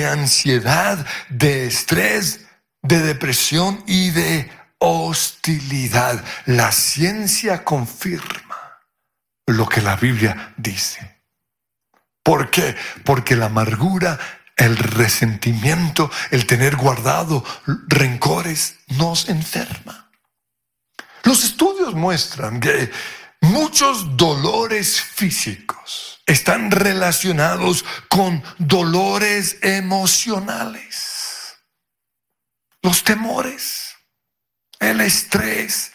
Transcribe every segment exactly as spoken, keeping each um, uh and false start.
ansiedad, de estrés, de depresión y de hostilidad. La ciencia confirma lo que la Biblia dice. ¿Por qué? Porque la amargura, el resentimiento, el tener guardado rencores nos enferma. Los estudios muestran que muchos dolores físicos están relacionados con dolores emocionales. Los temores, el estrés,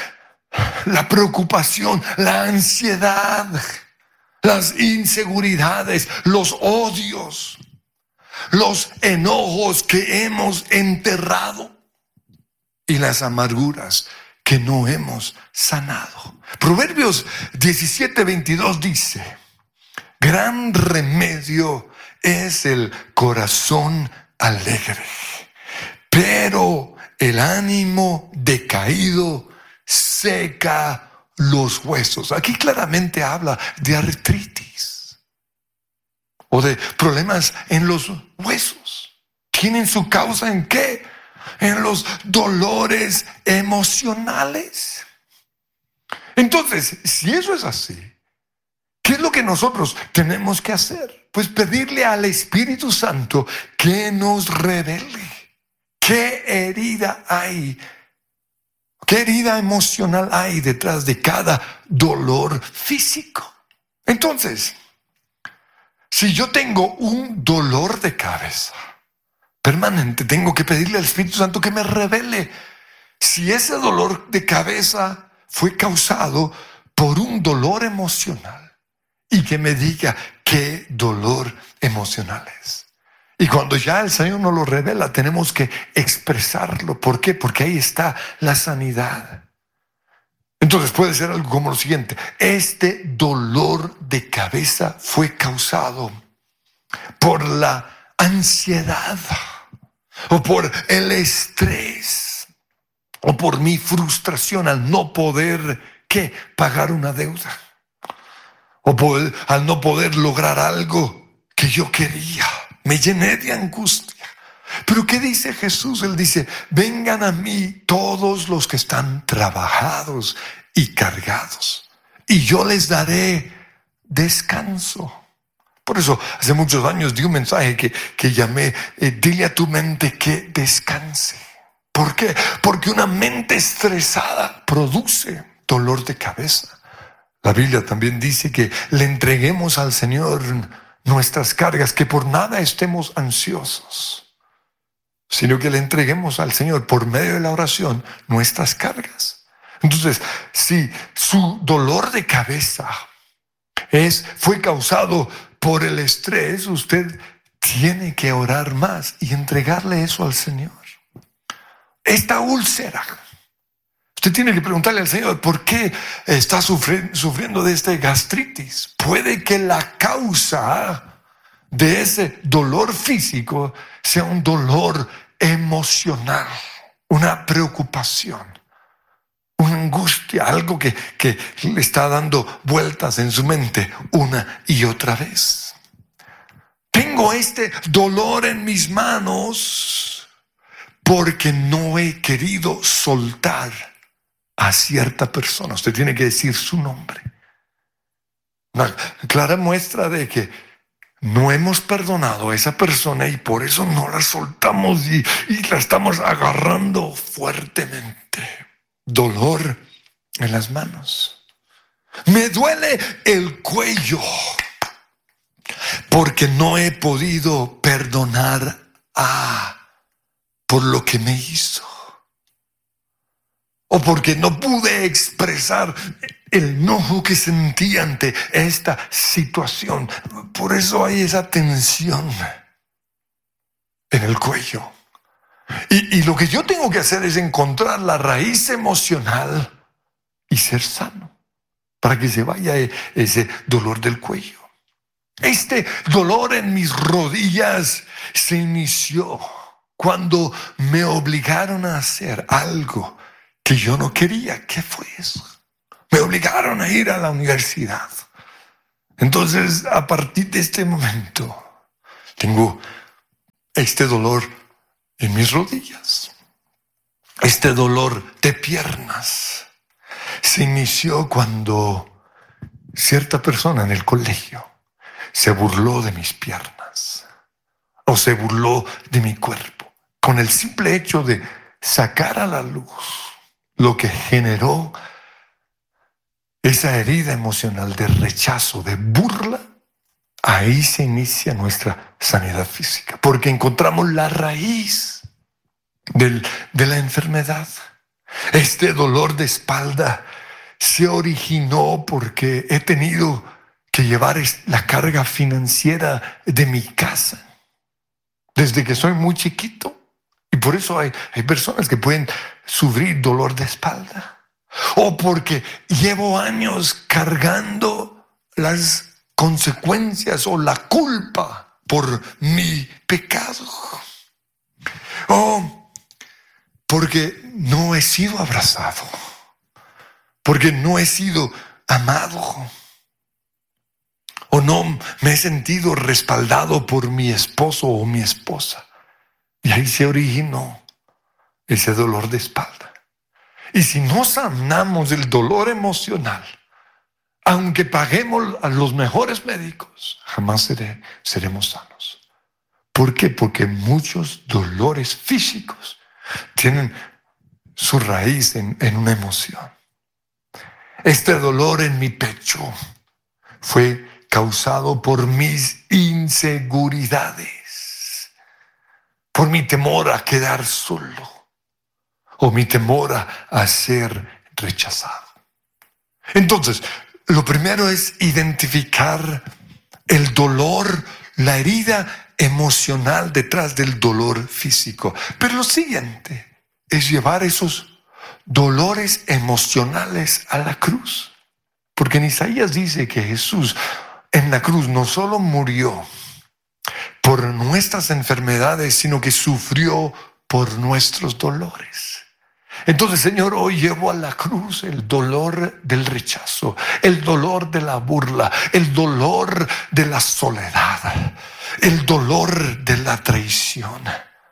la preocupación, la ansiedad, las inseguridades, los odios, los enojos que hemos enterrado y las amarguras que no hemos sanado. Proverbios diecisiete veintidós dice: gran remedio es el corazón alegre, pero el ánimo decaído seca los huesos. Aquí claramente habla de artritis o de problemas en los huesos. ¿Tienen su causa en qué? En los dolores emocionales. Entonces, si eso es así, ¿qué es lo que nosotros tenemos que hacer? Pues pedirle al Espíritu Santo que nos revele qué herida hay, qué herida emocional hay detrás de cada dolor físico. Entonces, si yo tengo un dolor de cabeza permanente, tengo que pedirle al Espíritu Santo que me revele si ese dolor de cabeza fue causado por un dolor emocional y que me diga qué dolor emocional es. Y cuando ya el Señor nos lo revela, tenemos que expresarlo. ¿Por qué? Porque ahí está la sanidad. Entonces puede ser algo como lo siguiente: este dolor de cabeza fue causado por la ansiedad, o por el estrés, o por mi frustración al no poder, ¿qué? Pagar una deuda, o por, al no poder lograr algo que yo quería. Me llené de angustia. Pero ¿qué dice Jesús? Él dice: vengan a mí todos los que están trabajados y cargados, y yo les daré descanso. Por eso hace muchos años di un mensaje que, que llamé eh, dile a tu mente que descanse. ¿Por qué? Porque una mente estresada produce dolor de cabeza. La Biblia también dice que le entreguemos al Señor nuestras cargas, que por nada estemos ansiosos, sino que le entreguemos al Señor por medio de la oración nuestras cargas. Entonces, si su dolor de cabeza es, fue causado por el estrés, usted tiene que orar más y entregarle eso al Señor. Esta úlcera, usted tiene que preguntarle al Señor por qué está sufriendo, sufriendo de esta gastritis. Puede que la causa de ese dolor físico sea un dolor emocional, una preocupación, una angustia, algo que, que le está dando vueltas en su mente una y otra vez. Tengo este dolor en mis manos porque no he querido soltar a cierta persona. Usted tiene que decir su nombre. Una clara muestra de que no hemos perdonado a esa persona y por eso no la soltamos y, y la estamos agarrando fuertemente. Dolor en las manos. Me duele el cuello porque no he podido perdonar a por lo que me hizo, o porque no pude expresar el enojo que sentí ante esta situación. Por eso hay esa tensión en el cuello. Y, y lo que yo tengo que hacer es encontrar la raíz emocional y ser sano para que se vaya ese dolor del cuello. Este dolor en mis rodillas se inició cuando me obligaron a hacer algo que yo no quería. ¿Qué fue eso? Me obligaron a ir a la universidad. Entonces, a partir de este momento, tengo este dolor en mis rodillas, este dolor de piernas, se inició cuando cierta persona en el colegio se burló de mis piernas o se burló de mi cuerpo, con el simple hecho de sacar a la luz lo que generó esa herida emocional de rechazo, de burla. Ahí se inicia nuestra sanidad física, porque encontramos la raíz del, de la enfermedad. Este dolor de espalda se originó porque he tenido que llevar la carga financiera de mi casa desde que soy muy chiquito. Y por eso hay, hay personas que pueden sufrir dolor de espalda. O porque llevo años cargando las consecuencias o la culpa por mi pecado. O porque no he sido abrazado. Porque no he sido amado. O no me he sentido respaldado por mi esposo o mi esposa. Y ahí se originó ese dolor de espalda. Y si no sanamos el dolor emocional, aunque paguemos a los mejores médicos, jamás seré, seremos sanos. ¿Por qué? Porque muchos dolores físicos tienen su raíz en, en una emoción. Este dolor en mi pecho fue causado por mis inseguridades, por mi temor a quedar solo o mi temor a, a ser rechazado. Entonces, lo primero es identificar el dolor, la herida emocional detrás del dolor físico. Pero lo siguiente es llevar esos dolores emocionales a la cruz. Porque en Isaías dice que Jesús en la cruz no solo murió por nuestras enfermedades, sino que sufrió por nuestros dolores. Entonces, Señor, hoy llevo a la cruz el dolor del rechazo, el dolor de la burla, el dolor de la soledad, el dolor de la traición.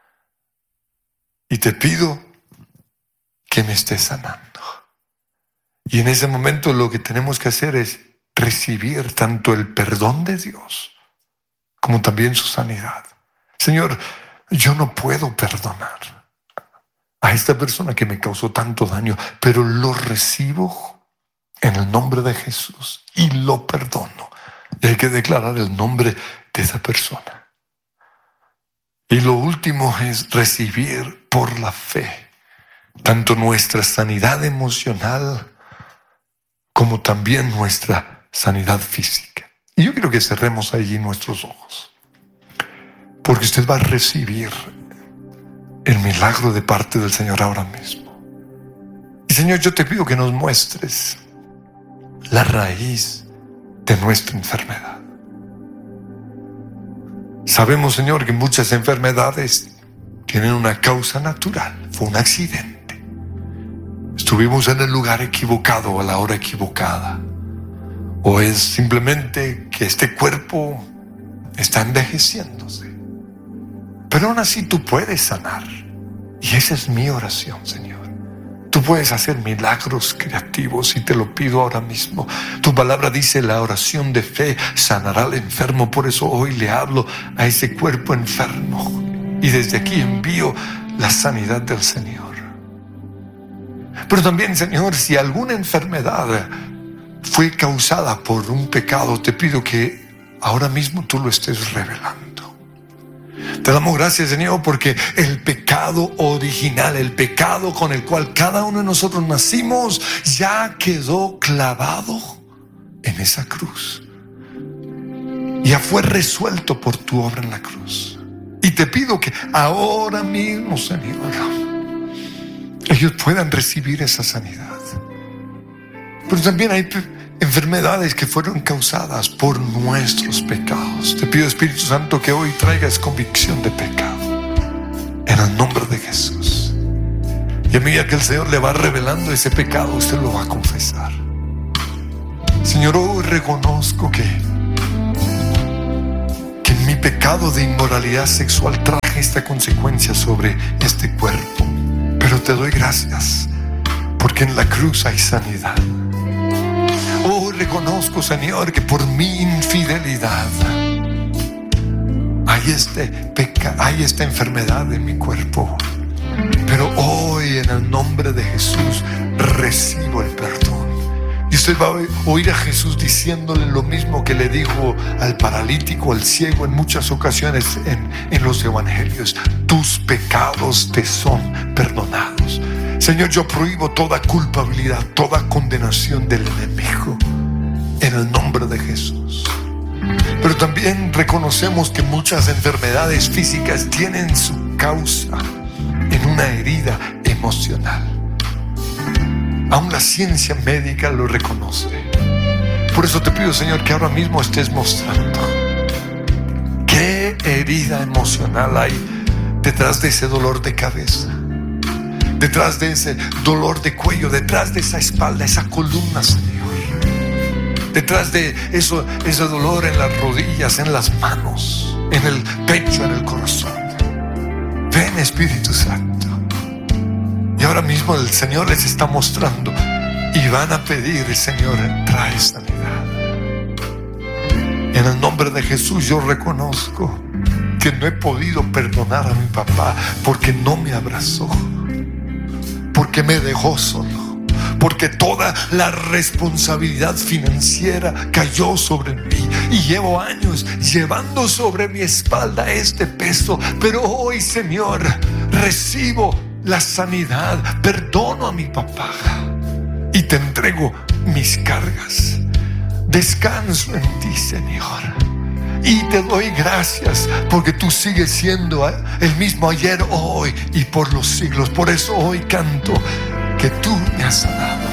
Y te pido que me estés sanando. Y en ese momento lo que tenemos que hacer es recibir tanto el perdón de Dios como también su sanidad. Señor, yo no puedo perdonar a esta persona que me causó tanto daño, pero lo recibo en el nombre de Jesús y lo perdono. Y hay que declarar el nombre de esa persona. Y lo último es recibir por la fe tanto nuestra sanidad emocional como también nuestra sanidad física. Y yo quiero que cerremos allí nuestros ojos, porque usted va a recibir el milagro de parte del Señor ahora mismo. Y Señor, yo te pido que nos muestres la raíz de nuestra enfermedad. Sabemos, Señor, que muchas enfermedades tienen una causa natural. Fue un accidente. Estuvimos en el lugar equivocado a la hora equivocada. O es simplemente que este cuerpo está envejeciéndose. Pero aún así tú puedes sanar. Y esa es mi oración, Señor. Tú puedes hacer milagros creativos y te lo pido ahora mismo. Tu palabra dice: la oración de fe sanará al enfermo. Por eso hoy le hablo a ese cuerpo enfermo. Y desde aquí envío la sanidad del Señor. Pero también, Señor, si alguna enfermedad fue causada por un pecado, te pido que ahora mismo tú lo estés revelando. Te damos gracias, Señor, porque el pecado original, el pecado con el cual cada uno de nosotros nacimos, ya quedó clavado en esa cruz. Ya fue resuelto por tu obra en la cruz. Y te pido que ahora mismo, Señor, ellos puedan recibir esa sanidad. Pero también hay enfermedades que fueron causadas por nuestros pecados. Te pido, Espíritu Santo, que hoy traigas convicción de pecado en el nombre de Jesús. Y a medida que el Señor le va revelando ese pecado, usted lo va a confesar. Señor, hoy reconozco que, que en mi pecado pecado de inmoralidad sexual traje esta consecuencia sobre este cuerpo. Pero te doy gracias porque en la cruz hay sanidad. Oh, reconozco, Señor, que por mi infidelidad hay, este peca, hay esta enfermedad en mi cuerpo. Pero hoy, en el nombre de Jesús, recibo el perdón. Y usted va a oír a Jesús diciéndole lo mismo que le dijo al paralítico, al ciego, en muchas ocasiones en, en los evangelios: tus pecados te son perdonados. Señor, yo prohíbo toda culpabilidad, toda condenación del enemigo en el nombre de Jesús. Pero también reconocemos que muchas enfermedades físicas tienen su causa en una herida emocional. Aún la ciencia médica lo reconoce. Por eso te pido, Señor, que ahora mismo estés mostrando qué herida emocional hay detrás de ese dolor de cabeza, detrás de ese dolor de cuello, detrás de esa espalda, esa columna, Señor, detrás de eso, ese dolor en las rodillas, en las manos, en el pecho, en el corazón. Ven, Espíritu Santo. Y ahora mismo el Señor les está mostrando y van a pedir: Señor, trae sanidad. En el nombre de Jesús yo reconozco que no he podido perdonar a mi papá porque no me abrazó, porque me dejó solo, porque toda la responsabilidad financiera cayó sobre mí y llevo años llevando sobre mi espalda este peso. Pero hoy, Señor, recibo la sanidad, perdono a mi papá y te entrego mis cargas. Descanso en ti, Señor, y te doy gracias porque tú sigues siendo el mismo ayer, hoy y por los siglos. Por eso hoy canto que tú me has sanado.